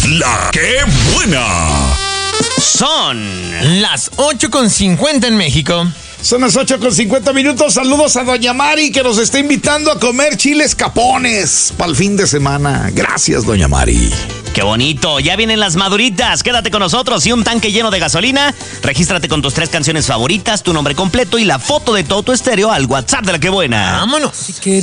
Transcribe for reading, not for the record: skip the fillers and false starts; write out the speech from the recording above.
La que buena. Son las 8:50 en México. Son las 8:50. Saludos a doña Mari, que nos está invitando a comer chiles capones para el fin de semana. Gracias, doña Mari. ¡Qué bonito! Ya vienen las maduritas. Quédate con nosotros y un tanque lleno de gasolina. Regístrate con tus 3 canciones favoritas, tu nombre completo y la foto de todo tu estéreo al WhatsApp de La Que Buena. ¡Vámonos!